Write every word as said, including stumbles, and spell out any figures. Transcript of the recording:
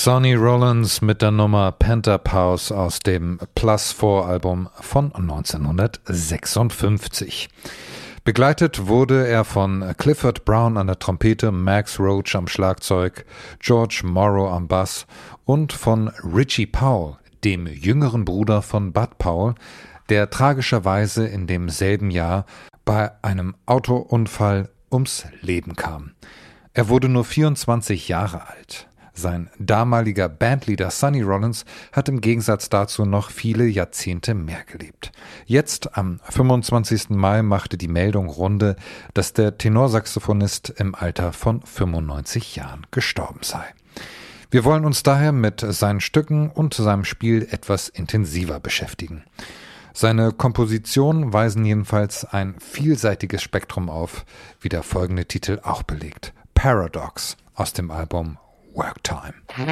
Sonny Rollins mit der Nummer Panther Pause aus dem Plus vier Album von neunzehnhundertsechsundfünfzig. Begleitet wurde er von Clifford Brown an der Trompete, Max Roach am Schlagzeug, George Morrow am Bass und von Richie Powell, dem jüngeren Bruder von Bud Powell, der tragischerweise in demselben Jahr bei einem Autounfall ums Leben kam. Er wurde nur vierundzwanzig Jahre alt. Sein damaliger Bandleader Sonny Rollins hat im Gegensatz dazu noch viele Jahrzehnte mehr gelebt. Jetzt, am fünfundzwanzigsten Mai, machte die Meldung Runde, dass der Tenorsaxophonist im Alter von fünfundneunzig Jahren gestorben sei. Wir wollen uns daher mit seinen Stücken und seinem Spiel etwas intensiver beschäftigen. Seine Kompositionen weisen jedenfalls ein vielseitiges Spektrum auf, wie der folgende Titel auch belegt. Paradox aus dem Album Work Time.